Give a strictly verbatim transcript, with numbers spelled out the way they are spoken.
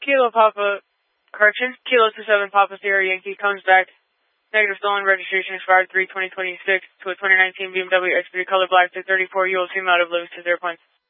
Kilo Papa, correction, Kilo two seven Papa Sierra Yankee comes back. Negative stolen registration expired three twenty twenty-six to a twenty nineteen B M W X three color black to thirty-four. You will see him out of limits to zero points.